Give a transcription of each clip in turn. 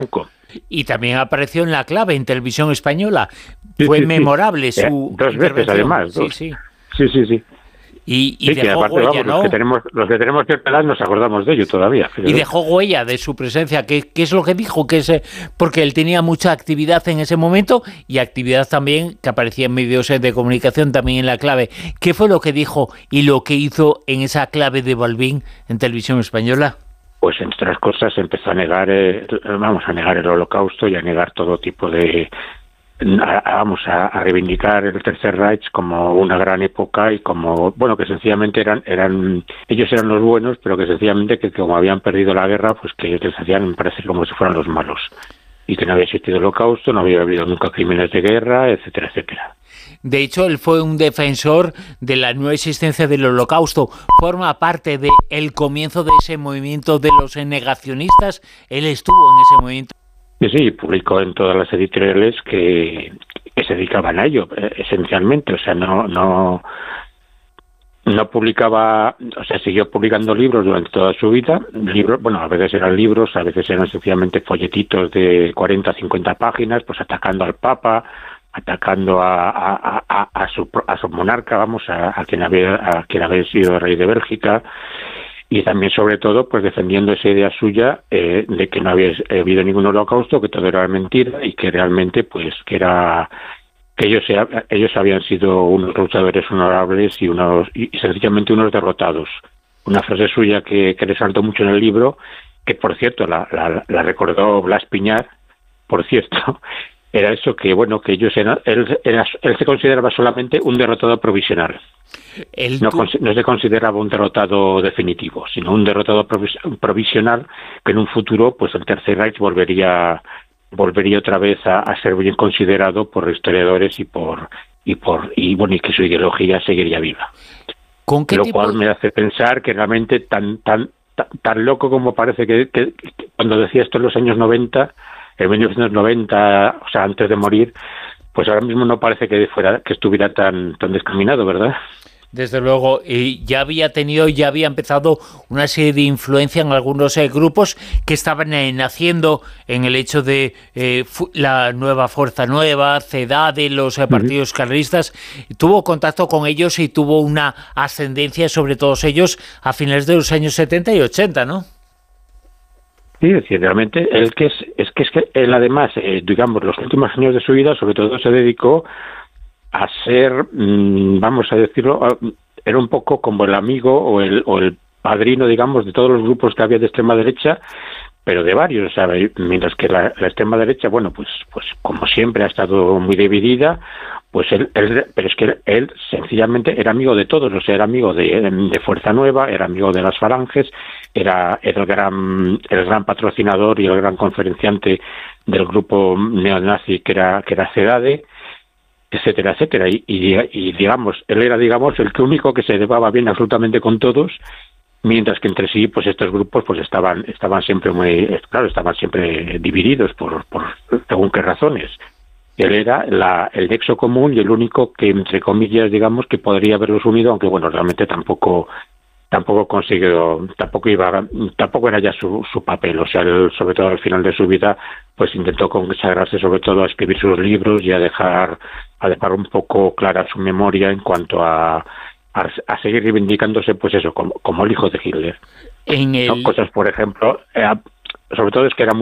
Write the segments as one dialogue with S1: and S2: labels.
S1: Y también apareció en La Clave, en Televisión Española.
S2: Sí,
S1: Fue
S2: sí,
S1: memorable su
S2: dos veces, además.
S1: Sí, sí.
S2: Sí.
S1: Y
S2: Sí, que
S1: dejó
S2: aparte,
S1: huella,
S2: vamos,
S1: ¿no?
S2: los que tenemos que pelar nos acordamos de ello todavía.
S1: Y dejó huella de su presencia. ¿Qué es lo que dijo? Porque él tenía mucha actividad en ese momento y actividad también que aparecía en medios de comunicación, también en La Clave. ¿Qué fue lo que dijo y lo que hizo en esa Clave de Balbín en Televisión Española?
S2: Pues entre otras cosas empezó a negar, a negar el Holocausto y a negar todo tipo de... a reivindicar el Tercer Reich como una gran época y como, bueno, que sencillamente ellos eran los buenos, pero que sencillamente que como habían perdido la guerra, pues que les hacían parecer como si fueran los malos. Y que no había existido el Holocausto, no había habido nunca crímenes de guerra, etcétera, etcétera.
S1: De hecho, él fue un defensor de la no existencia del Holocausto. Forma parte del comienzo de ese movimiento de los negacionistas. Él estuvo en ese movimiento.
S2: Sí, publicó en todas las editoriales que se dedicaban a ello, esencialmente. O sea, no publicaba, o sea, siguió publicando libros durante toda su vida. Libros, bueno, a veces eran libros, a veces eran sencillamente folletitos de 40 50 páginas, pues atacando al Papa, atacando a su monarca, vamos, a quien había sido rey de Bélgica. Y también, sobre todo, pues defendiendo esa idea suya de que no había habido ningún holocausto, que todo era mentira y que realmente, pues, que ellos habían sido unos luchadores honorables y sencillamente unos derrotados. Una frase suya que resaltó mucho en el libro, que por cierto la recordó Blas Piñar, por cierto, era eso, que bueno, que él se consideraba solamente un derrotado provisional. No se consideraba un derrotado definitivo, sino un derrotado provisional, que en un futuro pues el Tercer Reich volvería otra vez a ser bien considerado por historiadores y que su ideología seguiría viva. Lo cual me hace pensar que realmente tan loco como parece que cuando decía esto en los años 90, en 1990, o sea, antes de morir, pues ahora mismo no parece que estuviera tan descaminado, ¿verdad?
S1: Desde luego, y ya había empezado una serie de influencia en algunos grupos que estaban naciendo en el hecho de la nueva Fuerza Nueva, CEDADE, los partidos carlistas. Tuvo contacto con ellos y tuvo una ascendencia sobre todos ellos a finales de los años 70 y 80, ¿no?
S2: Sí, es decir, realmente él además, digamos, los últimos años de su vida, sobre todo se dedicó a ser, vamos a decirlo, era un poco como el amigo o el padrino, digamos, de todos los grupos que había de extrema derecha, pero de varios, ¿sabes? Mientras que la extrema derecha, bueno, pues como siempre ha estado muy dividida, pues pero es que él sencillamente era amigo de todos, o sea, era amigo de Fuerza Nueva, era amigo de las Falanges, era el gran patrocinador y el gran conferenciante del grupo neonazi que era CEDADE, etcétera, etcétera, y digamos, él era, digamos, el único que se llevaba bien absolutamente con todos, mientras que entre sí, pues estos grupos pues estaban siempre estaban siempre divididos por según qué razones. Él era el nexo común y el único que, entre comillas, digamos, que podría haberlos unido, aunque bueno, realmente tampoco consiguió, tampoco era ya su papel. O sea, él, sobre todo al final de su vida, pues intentó consagrarse sobre todo a escribir sus libros y a dejar un poco clara su memoria en cuanto a seguir reivindicándose, pues eso, como el hijo de Hitler. ¿No? Cosas, por ejemplo, sobre todo es que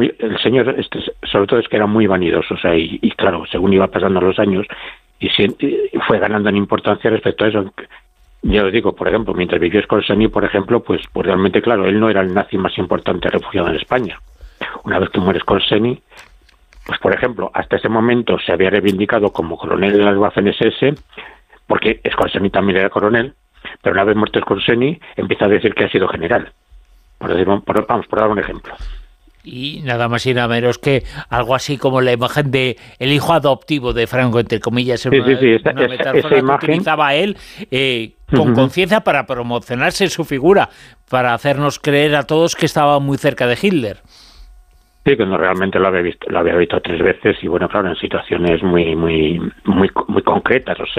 S2: era muy vanidoso, o sea, y claro, según iba pasando los años y fue ganando en importancia respecto a eso. Ya os digo, por ejemplo, mientras vivió Scolseni, por ejemplo, pues realmente, claro, él no era el nazi más importante refugiado en España. Una vez que muere Scolseni, pues por ejemplo, hasta ese momento se había reivindicado como coronel de las Waffen-SS, porque Scolseni también era coronel, pero una vez muerto Scolseni, empieza a decir que ha sido general. Por dar un ejemplo.
S1: Y nada más y nada menos que algo así como la imagen de el hijo adoptivo de Franco, entre comillas,
S2: una metáfora
S1: esa imagen que utilizaba él con conciencia para promocionarse su figura, para hacernos creer a todos que estaba muy cerca de Hitler.
S2: Sí, que no, realmente lo había visto 3 veces y bueno, claro, en situaciones muy concretas, o sea,